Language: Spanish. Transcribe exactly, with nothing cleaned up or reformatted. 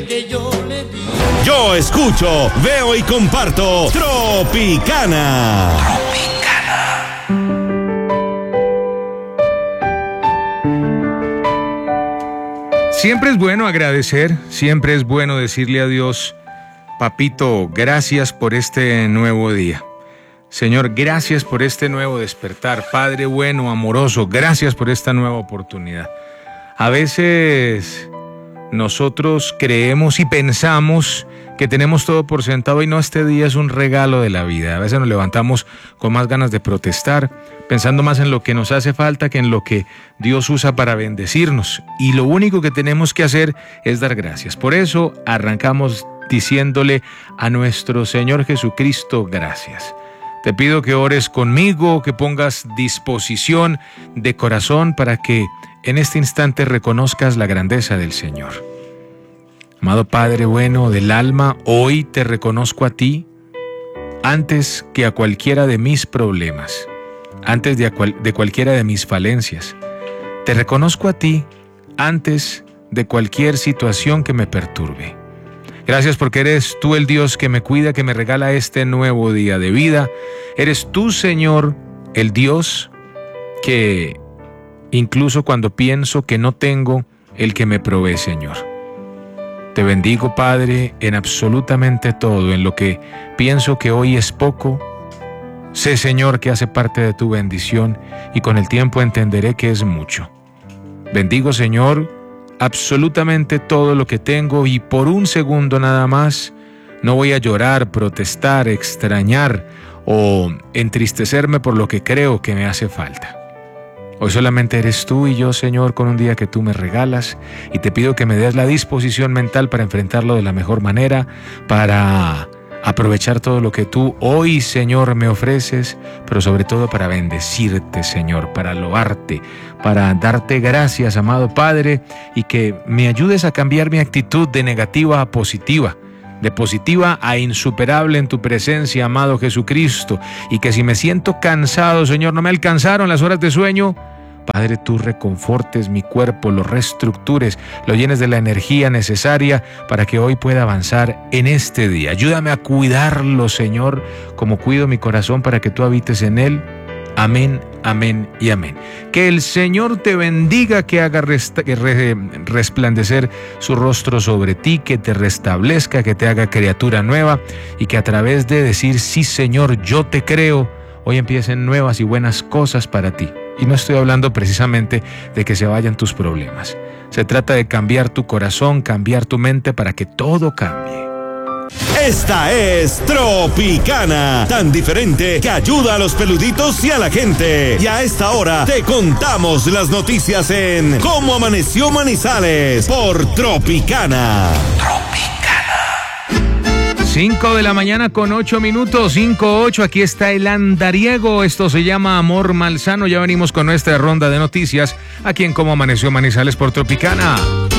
que yo le di. Yo escucho, veo y comparto Tropicana. Siempre es bueno agradecer, siempre es bueno decirle a Dios, papito, gracias por este nuevo día. Señor, gracias por este nuevo despertar. Padre bueno, amoroso, gracias por esta nueva oportunidad. A veces nosotros creemos y pensamos que tenemos todo por sentado y no, este día es un regalo de la vida. A veces nos levantamos con más ganas de protestar, pensando más en lo que nos hace falta que en lo que Dios usa para bendecirnos. Y lo único que tenemos que hacer es dar gracias. Por eso arrancamos diciéndole a nuestro Señor Jesucristo, gracias. Te pido que ores conmigo, que pongas disposición de corazón para que en este instante reconozcas la grandeza del Señor. Amado Padre bueno del alma, hoy te reconozco a ti antes que a cualquiera de mis problemas, antes de, a cual, de cualquiera de mis falencias. Te reconozco a ti antes de cualquier situación que me perturbe. Gracias porque eres tú el Dios que me cuida, que me regala este nuevo día de vida. Eres tú, Señor, el Dios que incluso cuando pienso que no tengo, el que me provee, Señor. Te bendigo, Padre, en absolutamente todo, en lo que pienso que hoy es poco. Sé, Señor, que hace parte de tu bendición y con el tiempo entenderé que es mucho. Bendigo, Señor, absolutamente todo lo que tengo y por un segundo nada más no voy a llorar, protestar, extrañar o entristecerme por lo que creo que me hace falta. Hoy solamente eres tú y yo, Señor, con un día que tú me regalas, y te pido que me des la disposición mental para enfrentarlo de la mejor manera, para aprovechar todo lo que tú hoy, Señor, me ofreces, pero sobre todo para bendecirte, Señor, para loarte, para darte gracias, amado Padre, y que me ayudes a cambiar mi actitud de negativa a positiva, de positiva a insuperable en tu presencia, amado Jesucristo, y que si me siento cansado, Señor, no me alcanzaron las horas de sueño, Padre, tú reconfortes mi cuerpo, lo reestructures, lo llenes de la energía necesaria para que hoy pueda avanzar en este día. Ayúdame a cuidarlo, Señor, como cuido mi corazón para que tú habites en él. Amén, amén y amén. Que el Señor te bendiga, que haga resta- re- resplandecer su rostro sobre ti, que te restablezca, que te haga criatura nueva y que a través de decir, sí, Señor, yo te creo, hoy empiecen nuevas y buenas cosas para ti. Y no estoy hablando precisamente de que se vayan tus problemas. Se trata de cambiar tu corazón, cambiar tu mente para que todo cambie. Esta es Tropicana, tan diferente que ayuda a los peluditos y a la gente. Y a esta hora te contamos las noticias en Cómo Amaneció Manizales por Tropicana. cinco de la mañana con ocho minutos, cinco ocho, aquí está el andariego, esto se llama Amor Malsano, ya venimos con nuestra ronda de noticias aquí en Cómo Amaneció Manizales por Tropicana.